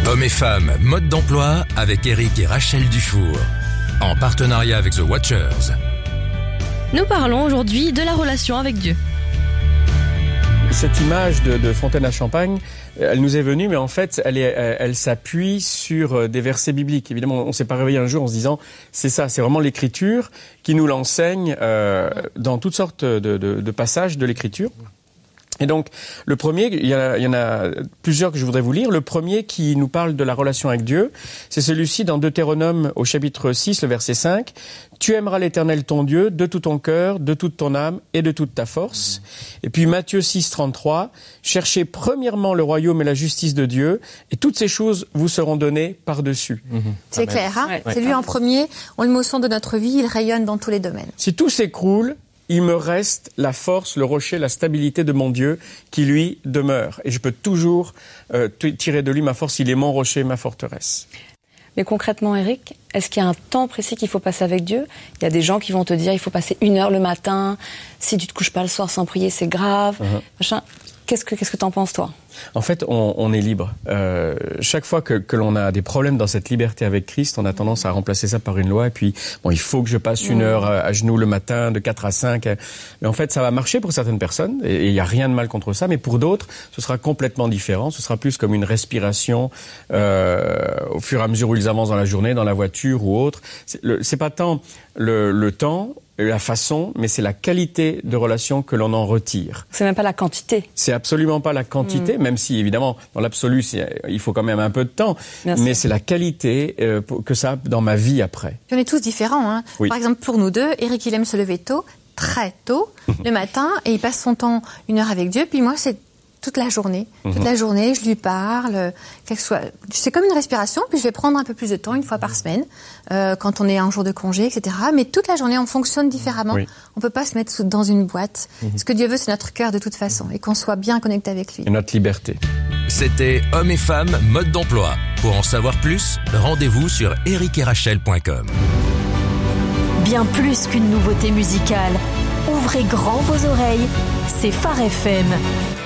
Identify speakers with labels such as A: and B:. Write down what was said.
A: Hommes et femmes, mode d'emploi avec Eric et Rachel Dufour. En partenariat avec The Watchers.
B: Nous parlons aujourd'hui de la relation avec Dieu.
C: Cette image de fontaine à champagne, elle nous est venue, mais en fait, elle s'appuie sur des versets bibliques. Évidemment, on s'est pas réveillé un jour en se disant, c'est ça, c'est vraiment l'Écriture qui nous l'enseigne dans toutes sortes de passages de l'Écriture. Et donc, le premier, il y en a plusieurs que je voudrais vous lire. Le premier qui nous parle de la relation avec Dieu, c'est celui-ci dans Deutéronome au chapitre 6, le verset 5. « Tu aimeras l'Éternel ton Dieu de tout ton cœur, de toute ton âme et de toute ta force. » Et puis Matthieu 6, 33. « Cherchez premièrement le royaume et la justice de Dieu, et toutes ces choses vous seront données par-dessus. »
D: C'est clair, hein? Ouais. C'est lui en premier. On le met au centre de notre vie, il rayonne dans tous les domaines.
C: Si tout s'écroule, il me reste la force, le rocher, la stabilité de mon Dieu qui, lui, demeure. Et je peux toujours tirer de lui ma force. Il est mon rocher, ma forteresse.
E: Mais concrètement, Eric, est-ce qu'il y a un temps précis qu'il faut passer avec Dieu ? Il y a des gens qui vont te dire il faut passer 1 heure le matin. Si tu te couches pas le soir sans prier, c'est grave. Machin. Qu'est-ce que t'en penses, toi ?
C: En fait, on est libre. Chaque fois que l'on a des problèmes dans cette liberté avec Christ, on a tendance à remplacer ça par une loi. Et puis, bon, il faut que je passe 1 heure à genoux le matin, de 4 à 5. Mais en fait, ça va marcher pour certaines personnes. Et il n'y a rien de mal contre ça. Mais pour d'autres, ce sera complètement différent. Ce sera plus comme une respiration au fur et à mesure où ils avancent dans la journée, dans la voiture ou autre. C'est pas tant le temps, la façon, mais c'est la qualité de relation que l'on en retire.
E: C'est même pas la quantité.
C: C'est absolument pas la quantité, même si, évidemment, dans l'absolu, il faut quand même un peu de temps. Mais c'est la qualité que ça a dans ma vie après.
D: On est tous différents, hein. Oui. Par exemple, pour nous deux, Eric, il aime se lever tôt, très tôt, le matin, et il passe son temps 1 heure avec Dieu, puis moi, c'est toute la journée. Toute la journée, je lui parle, c'est comme une respiration, puis je vais prendre un peu plus de temps, 1 fois par semaine, quand on est un jour de congé, etc. Mais toute la journée, on fonctionne différemment. Oui. On peut pas se mettre dans une boîte. Ce que Dieu veut, c'est notre cœur de toute façon, et qu'on soit bien connecté avec lui.
C: Et notre liberté.
A: C'était Hommes et femmes, mode d'emploi. Pour en savoir plus, rendez-vous sur ericerachel.com.
F: Bien plus qu'une nouveauté musicale. Ouvrez grand vos oreilles, c'est Phare FM.